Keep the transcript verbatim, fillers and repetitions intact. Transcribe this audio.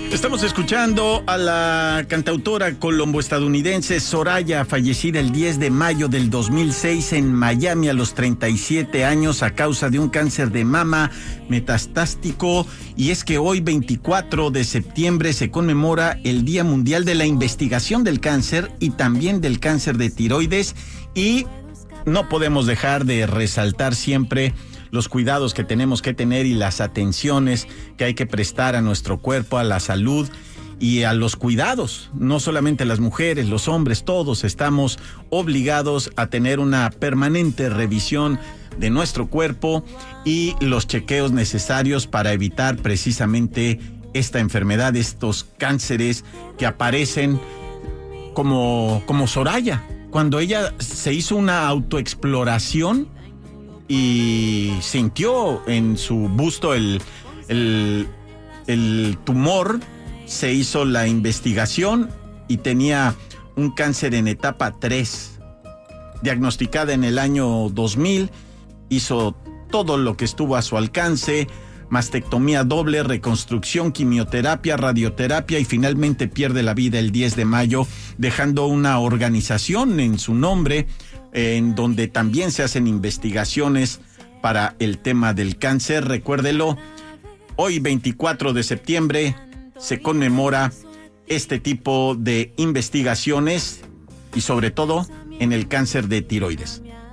Estamos escuchando a la cantautora colombo-estadounidense Soraya, fallecida el diez de mayo del dos mil seis en Miami a los treinta y siete años a causa de un cáncer de mama metastásico. Y es que hoy, veinticuatro de septiembre, se conmemora el Día Mundial de la Investigación del Cáncer y también del cáncer de tiroides. Y no podemos dejar de resaltar siempre los cuidados que tenemos que tener y las atenciones que hay que prestar a nuestro cuerpo, a la salud y a los cuidados. No solamente las mujeres, los hombres, todos estamos obligados a tener una permanente revisión de nuestro cuerpo y los chequeos necesarios para evitar precisamente esta enfermedad, estos cánceres que aparecen como, como Soraya, cuando ella se hizo una autoexploración y sintió en su busto el, el, el tumor. Se hizo la investigación y tenía un cáncer en etapa tres, diagnosticada en el año dos mil. Hizo todo lo que estuvo a su alcance: mastectomía doble, reconstrucción, quimioterapia, radioterapia, y finalmente pierde la vida el diez de mayo, dejando una organización en su nombre, en donde también se hacen investigaciones para el tema del cáncer. Recuérdelo, hoy veinticuatro de septiembre se conmemora este tipo de investigaciones y sobre todo en el cáncer de tiroides.